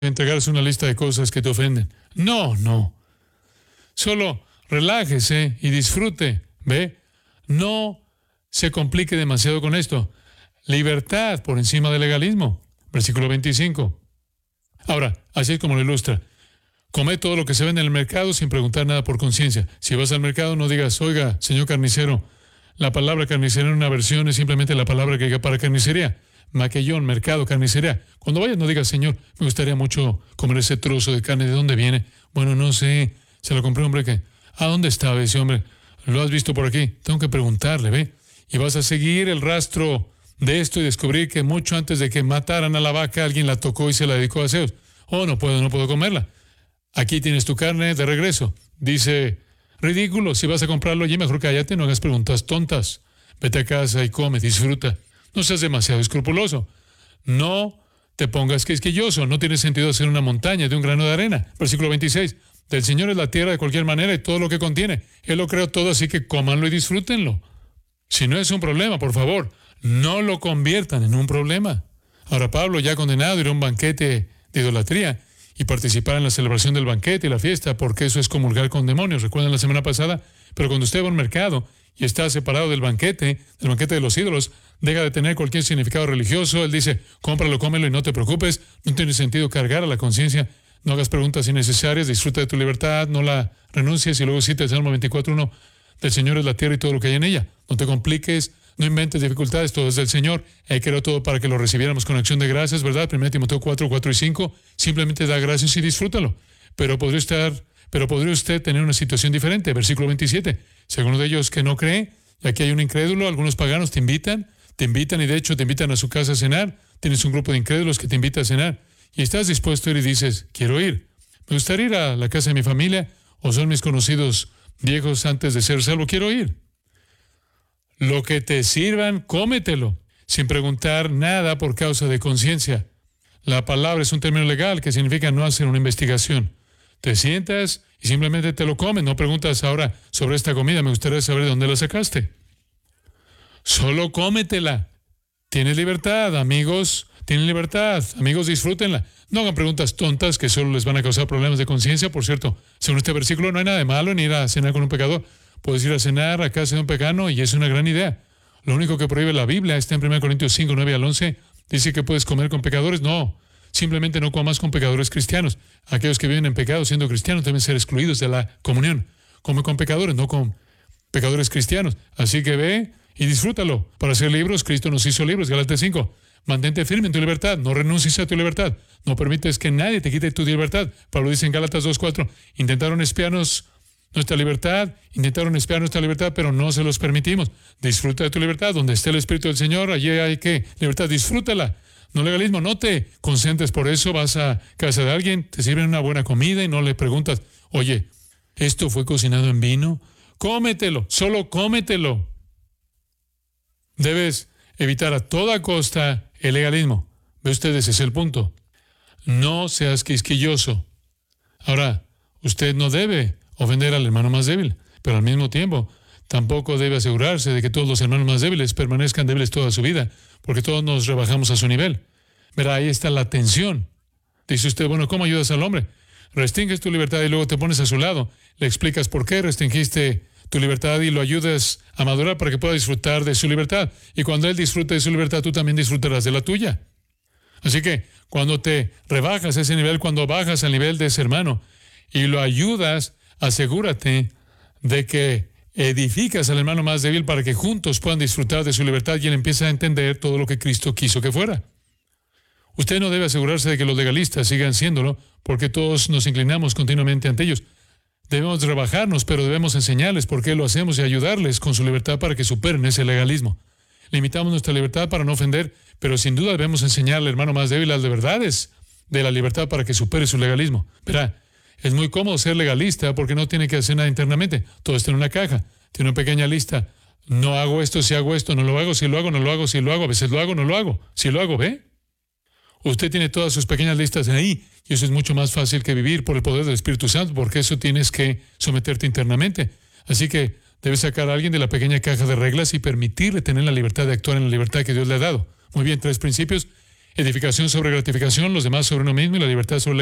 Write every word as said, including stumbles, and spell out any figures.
entregarse una lista de cosas que te ofenden. No, no. Solo relájese y disfrute, ¿ve? No se complique demasiado con esto. Libertad por encima del legalismo. Versículo veinticinco. Ahora, así es como lo ilustra. Come todo lo que se vende en el mercado sin preguntar nada por conciencia. Si vas al mercado, no digas, oiga, señor carnicero, la palabra carnicero en una versión es simplemente la palabra que para carnicería. Maquillón, mercado, carnicería. Cuando vayas, no digas, señor, me gustaría mucho comer ese trozo de carne. ¿De dónde viene? Bueno, no sé. Se lo compré a un hombre que... ¿A dónde estaba ese hombre? ¿Lo has visto por aquí? Tengo que preguntarle, ¿ve? Y vas a seguir el rastro de esto y descubrir que mucho antes de que mataran a la vaca, alguien la tocó y se la dedicó a Zeus. Oh, no puedo, no puedo comerla. Aquí tienes tu carne de regreso. Dice, ridículo, si vas a comprarlo allí, mejor cállate, no hagas preguntas tontas. Vete a casa y come, disfruta. No seas demasiado escrupuloso. No te pongas quisquilloso. No tiene sentido hacer una montaña de un grano de arena. Versículo veintiséis. Del Señor es la tierra de cualquier manera y todo lo que contiene. Él lo creó todo, así que cómanlo y disfrútenlo. Si no es un problema, por favor, no lo conviertan en un problema. Ahora Pablo, ya condenado, irá a un banquete de idolatría y participar en la celebración del banquete y la fiesta, porque eso es comulgar con demonios. ¿Recuerdan la semana pasada? Pero cuando usted va a un mercado y está separado del banquete, del banquete de los ídolos, deja de tener cualquier significado religioso. Él dice, cómpralo, cómelo y no te preocupes. No tiene sentido cargar a la conciencia. No hagas preguntas innecesarias, disfruta de tu libertad, no la renuncies. Y luego cita el Salmo veinticuatro uno, del Señor es la tierra y todo lo que hay en ella. No te compliques, no inventes dificultades, todo es del Señor. Él creó todo para que lo recibiéramos con acción de gracias, ¿verdad? primera Timoteo cuatro, cuatro y cinco, simplemente da gracias y disfrútalo. Pero podría estar, pero podría usted tener una situación diferente. Versículo veintisiete, según de ellos que no cree, y aquí hay un incrédulo, algunos paganos te invitan, te invitan y de hecho te invitan a su casa a cenar. Tienes un grupo de incrédulos que te invita a cenar y estás dispuesto a ir y dices, quiero ir. Me gustaría ir a la casa de mi familia o son mis conocidos viejos antes de ser salvo, quiero ir. Lo que te sirvan, cómetelo, sin preguntar nada por causa de conciencia. La palabra es un término legal que significa no hacer una investigación. Te sientas y simplemente te lo comes. No preguntas ahora sobre esta comida, me gustaría saber de dónde la sacaste. Solo cómetela. Tienes libertad, amigos, tienen libertad. Amigos, disfrútenla. No hagan preguntas tontas que solo les van a causar problemas de conciencia. Por cierto, según este versículo, no hay nada de malo en ir a cenar con un pecador. Puedes ir a cenar a casa de un pagano y es una gran idea. Lo único que prohíbe la Biblia está en primera Corintios cinco, nueve al once. Dice que puedes comer con pecadores. No, simplemente no comas con pecadores cristianos. Aquellos que viven en pecado siendo cristianos deben ser excluidos de la comunión. Come con pecadores, no con pecadores cristianos. Así que ve y disfrútalo. Para ser libres, Cristo nos hizo libres. Galatas cinco. Mantente firme en tu libertad. No renuncies a tu libertad. No permites que nadie te quite tu libertad. Pablo dice en Gálatas dos, cuatro. Intentaron espiarnos nuestra libertad, intentaron espiar nuestra libertad, pero no se los permitimos. Disfruta de tu libertad. Donde esté el Espíritu del Señor, allí hay que libertad. Disfrútala. No legalismo. No te concentres por eso. Vas a casa de alguien, te sirven una buena comida y no le preguntas, oye, ¿esto fue cocinado en vino? Cómetelo. Solo cómetelo. Debes evitar a toda costa el legalismo. Ve ustedes, ese es el punto. No seas quisquilloso. Ahora, usted no debe ofender al hermano más débil, pero al mismo tiempo tampoco debe asegurarse de que todos los hermanos más débiles permanezcan débiles toda su vida, porque todos nos rebajamos a su nivel. Verá, ahí está la tensión. Dice usted, bueno, ¿cómo ayudas al hombre? Restringes tu libertad y luego te pones a su lado. Le explicas por qué restringiste tu libertad y lo ayudas a madurar para que pueda disfrutar de su libertad. Y cuando él disfrute de su libertad, tú también disfrutarás de la tuya. Así que cuando te rebajas a ese nivel, cuando bajas al nivel de ese hermano y lo ayudas, asegúrate de que edificas al hermano más débil para que juntos puedan disfrutar de su libertad y él empiece a entender todo lo que Cristo quiso que fuera. Usted no debe asegurarse de que los legalistas sigan siéndolo, porque todos nos inclinamos continuamente ante ellos. Debemos rebajarnos, pero debemos enseñarles por qué lo hacemos y ayudarles con su libertad para que superen ese legalismo. Limitamos nuestra libertad para no ofender, pero sin duda debemos enseñar al hermano más débil las verdades de la libertad para que supere su legalismo. Verá, es muy cómodo ser legalista porque no tiene que hacer nada internamente. Todo está en una caja. Tiene una pequeña lista. No hago esto, si hago esto, no lo hago, si lo hago, no lo hago, si lo hago, a veces lo hago, no lo hago. Si lo hago, ¿ve? Usted tiene todas sus pequeñas listas ahí y eso es mucho más fácil que vivir por el poder del Espíritu Santo, porque eso tienes que someterte internamente. Así que debes sacar a alguien de la pequeña caja de reglas y permitirle tener la libertad de actuar en la libertad que Dios le ha dado. Muy bien, tres principios. edificación sobre gratificación, los demás sobre uno mismo y la libertad sobre la